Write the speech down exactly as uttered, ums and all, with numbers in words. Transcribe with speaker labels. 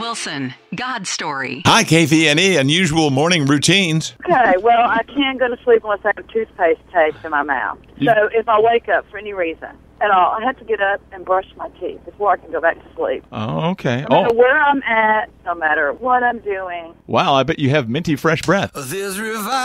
Speaker 1: Wilson, God Story.
Speaker 2: Hi, K V N E, unusual morning routines.
Speaker 3: Okay, well, I can't go to sleep unless I have toothpaste taste in my mouth.
Speaker 2: You-
Speaker 3: So if I wake up for any reason at all, I have to get up and brush my teeth before I can go back to sleep.
Speaker 2: Oh, okay.
Speaker 3: No matter
Speaker 2: Oh,
Speaker 3: where I'm at, no matter what I'm doing.
Speaker 2: wow, I bet you have minty fresh breath.
Speaker 4: There's revival.